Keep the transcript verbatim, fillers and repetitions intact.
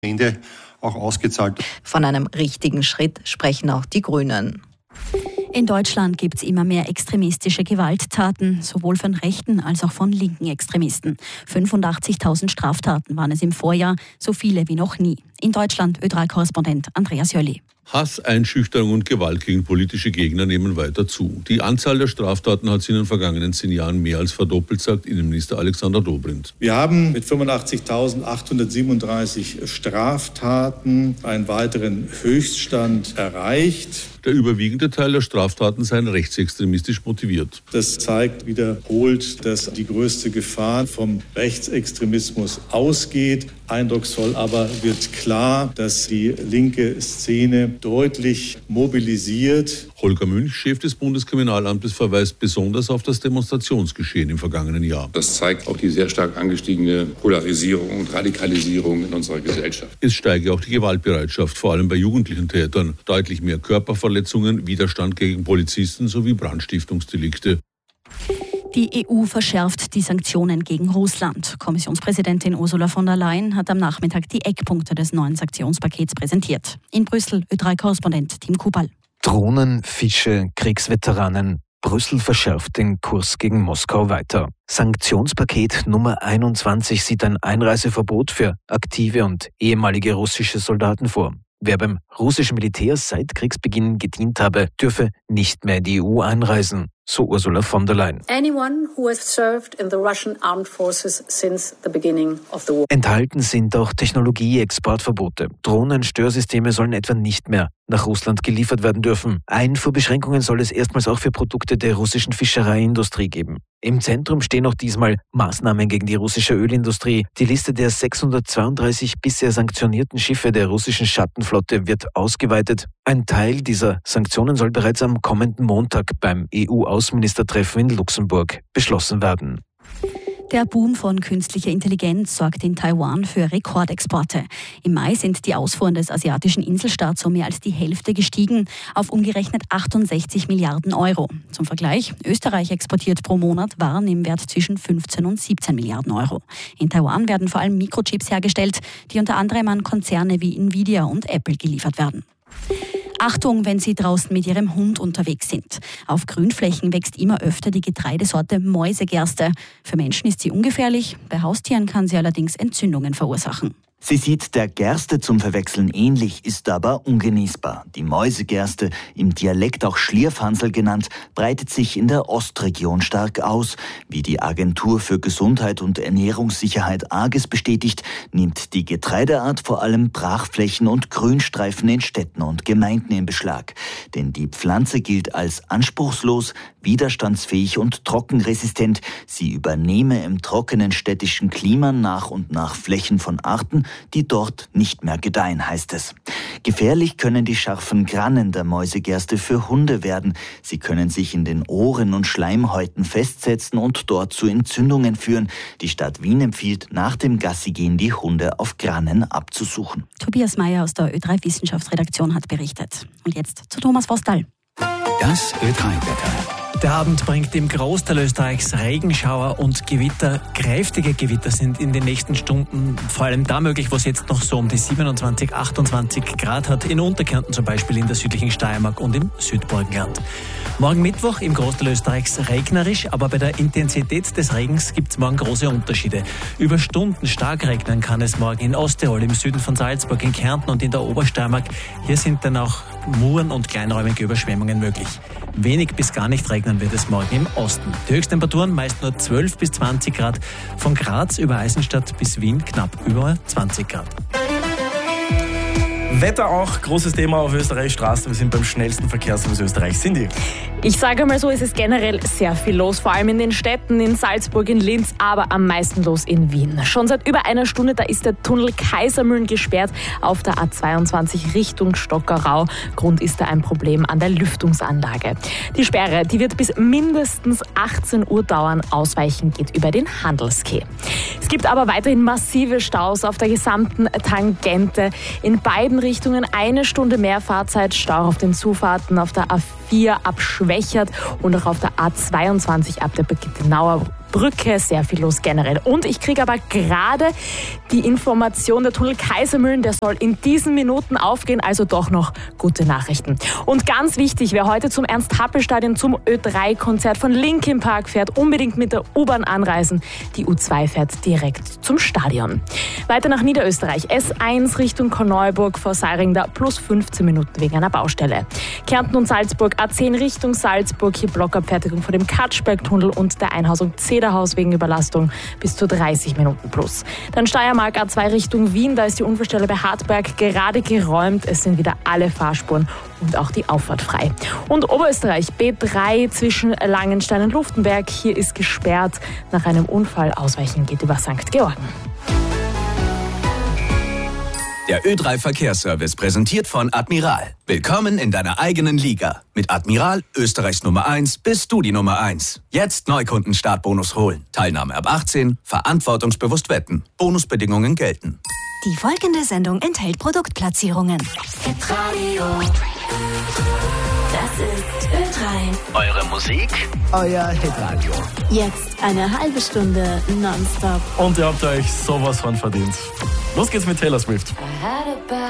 Ende auch ausgezahlt. Von einem richtigen Schritt sprechen auch die Grünen. In Deutschland gibt es immer mehr extremistische Gewalttaten, sowohl von rechten als auch von linken Extremisten. fünfundachtzigtausend Straftaten waren es im Vorjahr, so viele wie noch nie. In Deutschland Ö drei Korrespondent Andreas Jölli. Hass, Einschüchterung und Gewalt gegen politische Gegner nehmen weiter zu. Die Anzahl der Straftaten hat sich in den vergangenen zehn Jahren mehr als verdoppelt, sagt Innenminister Alexander Dobrindt. Wir haben mit fünfundachtzigtausendachthundertsiebenunddreißig Straftaten einen weiteren Höchststand erreicht. Der überwiegende Teil der Straftaten seien rechtsextremistisch motiviert. Das zeigt wiederholt, dass die größte Gefahr vom Rechtsextremismus ausgeht. Eindrucksvoll aber wird klar, dass die linke Szene deutlich mobilisiert. Holger Münch, Chef des Bundeskriminalamtes, verweist besonders auf das Demonstrationsgeschehen im vergangenen Jahr. Das zeigt auch die sehr stark angestiegene Polarisierung und Radikalisierung in unserer Gesellschaft. Es steige auch die Gewaltbereitschaft, vor allem bei jugendlichen Tätern. Deutlich mehr Körperverletzungen, Widerstand gegen Polizisten sowie Brandstiftungsdelikte. Die E U verschärft die Sanktionen gegen Russland. Kommissionspräsidentin Ursula von der Leyen hat am Nachmittag die Eckpunkte des neuen Sanktionspakets präsentiert. In Brüssel Ö drei Korrespondent Tim Kubal. Drohnen, Fische, Kriegsveteranen. Brüssel verschärft den Kurs gegen Moskau weiter. Sanktionspaket Nummer einundzwanzig sieht ein Einreiseverbot für aktive und ehemalige russische Soldaten vor. Wer beim russischen Militär seit Kriegsbeginn gedient habe, dürfe nicht mehr in die E U einreisen, so Ursula von der Leyen. Anyone who has served in the Russian armed forces since the beginning of the war. Enthalten sind auch Technologie-Exportverbote. Drohnen-Störsysteme sollen etwa nicht mehr nach Russland geliefert werden dürfen. Einfuhrbeschränkungen soll es erstmals auch für Produkte der russischen Fischereiindustrie geben. Im Zentrum stehen auch diesmal Maßnahmen gegen die russische Ölindustrie. Die Liste der sechshundertzweiunddreißig bisher sanktionierten Schiffe der russischen Schattenflotte wird ausgeweitet. Ein Teil dieser Sanktionen soll bereits am kommenden Montag beim E U-Außenministertreffen in Luxemburg beschlossen werden. Der Boom von künstlicher Intelligenz sorgt in Taiwan für Rekordexporte. Im Mai sind die Ausfuhren des asiatischen Inselstaats um mehr als die Hälfte gestiegen, auf umgerechnet achtundsechzig Milliarden Euro. Zum Vergleich, Österreich exportiert pro Monat Waren im Wert zwischen fünfzehn und siebzehn Milliarden Euro. In Taiwan werden vor allem Mikrochips hergestellt, die unter anderem an Konzerne wie Nvidia und Apple geliefert werden. Achtung, wenn Sie draußen mit Ihrem Hund unterwegs sind. Auf Grünflächen wächst immer öfter die Getreidesorte Mäusegerste. Für Menschen ist sie ungefährlich, bei Haustieren kann sie allerdings Entzündungen verursachen. Sie sieht der Gerste zum Verwechseln ähnlich, ist aber ungenießbar. Die Mäusegerste, im Dialekt auch Schlierfansel genannt, breitet sich in der Ostregion stark aus. Wie die Agentur für Gesundheit und Ernährungssicherheit AGES bestätigt, nimmt die Getreideart vor allem Brachflächen und Grünstreifen in Städten und Gemeinden in Beschlag. Denn die Pflanze gilt als anspruchslos, widerstandsfähig und trockenresistent. Sie übernehme im trockenen städtischen Klima nach und nach Flächen von Arten, die dort nicht mehr gedeihen, heißt es. Gefährlich können die scharfen Grannen der Mäusegerste für Hunde werden. Sie können sich in den Ohren und Schleimhäuten festsetzen und dort zu Entzündungen führen. Die Stadt Wien empfiehlt, nach dem Gassigehen die Hunde auf Grannen abzusuchen. Tobias Meyer aus der Ö drei Wissenschaftsredaktion hat berichtet. Und jetzt zu Thomas Vostal. Das Ö drei Wetter. Der Abend bringt im Großteil Österreichs Regenschauer und Gewitter. Kräftige Gewitter sind in den nächsten Stunden vor allem da möglich, wo es jetzt noch so um die siebenundzwanzig, achtundzwanzig Grad hat. In Unterkärnten zum Beispiel, in der südlichen Steiermark und im Südburgenland. Morgen Mittwoch im Großteil Österreichs regnerisch, aber bei der Intensität des Regens gibt es morgen große Unterschiede. Über Stunden stark regnen kann es morgen in Osttirol, im Süden von Salzburg, in Kärnten und in der Obersteiermark. Hier sind dann auch Muren und kleinräumige Überschwemmungen möglich. Wenig bis gar nicht regnen wird es morgen im Osten. Die Höchsttemperaturen meist nur zwölf bis zwanzig Grad. Von Graz über Eisenstadt bis Wien knapp über zwanzig Grad. Wetter auch, großes Thema auf Österreichs Straßen. Wir sind beim schnellsten Verkehrsfluss Österreichs. Cindy? Ich sage mal so, es ist generell sehr viel los, vor allem in den Städten, in Salzburg, in Linz, aber am meisten los in Wien. Schon seit über einer Stunde, da ist der Tunnel Kaisermühlen gesperrt auf der A zweiundzwanzig Richtung Stockerau. Grund ist da ein Problem an der Lüftungsanlage. Die Sperre, die wird bis mindestens achtzehn Uhr dauern. Ausweichen geht über den Handelskeh. Es gibt aber weiterhin massive Staus auf der gesamten Tangente. In beiden Richtungen eine Stunde mehr Fahrzeit, Stau auf den Zufahrten auf der A vier ab Schwächert und auch auf der A zweiundzwanzig ab der Birkenauer Brücke, sehr viel los generell. Und ich kriege aber gerade die Information, der Tunnel Kaisermühlen, der soll in diesen Minuten aufgehen, also doch noch gute Nachrichten. Und ganz wichtig, wer heute zum Ernst-Happel-Stadion zum Ö drei Konzert von Linkin Park fährt, unbedingt mit der U-Bahn anreisen. Die U zwei fährt direkt zum Stadion. Weiter nach Niederösterreich. S eins Richtung Korneuburg vor Seiring, da plus fünfzehn Minuten wegen einer Baustelle. Kärnten und Salzburg, A zehn Richtung Salzburg, hier Blockabfertigung vor dem Katschberg-Tunnel und der Einhausung Zederhaus wegen Überlastung bis zu dreißig Minuten plus. Dann Steiermark, A zwei Richtung Wien, da ist die Unfallstelle bei Hartberg gerade geräumt. Es sind wieder alle Fahrspuren und auch die Auffahrt frei. Und Oberösterreich, B drei zwischen Langenstein und Luftenberg, hier ist gesperrt. Nach einem Unfall ausweichen geht über Sankt Georgen. Der Ö drei Verkehrsservice präsentiert von Admiral. Willkommen in deiner eigenen Liga. Mit Admiral, Österreichs Nummer eins, bist du die Nummer eins. Jetzt Neukunden-Startbonus holen. Teilnahme ab achtzehn, verantwortungsbewusst wetten. Bonusbedingungen gelten. Die folgende Sendung enthält Produktplatzierungen. Hitradio. Das ist Ö drei. Eure Musik, euer Hitradio. Jetzt eine halbe Stunde nonstop. Und ihr habt euch sowas von verdient. Los geht's mit Taylor Swift.